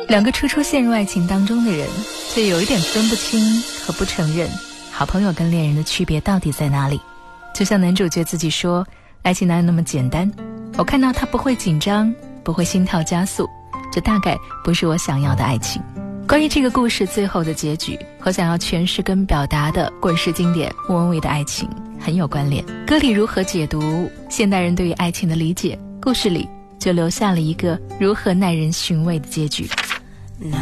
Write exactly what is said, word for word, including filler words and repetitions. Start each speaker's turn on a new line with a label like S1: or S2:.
S1: 两个初初陷入爱情当中的人，却有一点分不清和不承认好朋友跟恋人的区别到底在哪里。就像男主角自己说，爱情哪有那么简单，我看到他不会紧张，不会心跳加速，这大概不是我想要的爱情。关于这个故事最后的结局，和想要诠释跟表达的滚石经典莫文蔚的爱情很有关联。歌里如何解读现代人对于爱情的理解，故事里就留下了一个如何耐人寻味的结局。